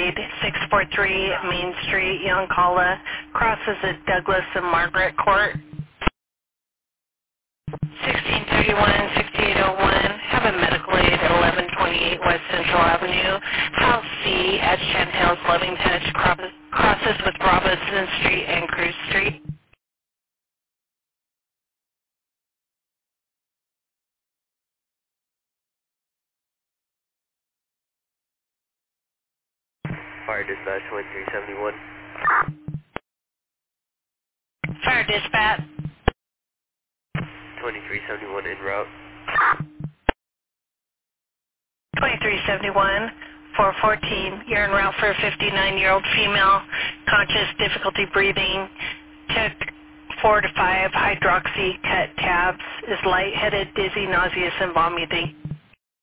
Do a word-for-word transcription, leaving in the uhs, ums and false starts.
Aid, six forty-three Main Street, Yoncalla, crosses at Douglas and Margaret Court. sixteen thirty-one, sixty-eight oh one, have a medical aid at eleven twenty-eight West Central Avenue, House C at Shan Hills Loving Touch, crosses crosses with Robinson Street and Cruz Street. Fire dispatch twenty-three seventy-one. Fire dispatch. twenty-three seventy-one en route. twenty-three seventy-one, four fourteen, you're en route for a fifty-nine-year-old female, conscious, difficulty breathing, took four to five hydroxy cut tabs, is lightheaded, dizzy, nauseous, and vomiting.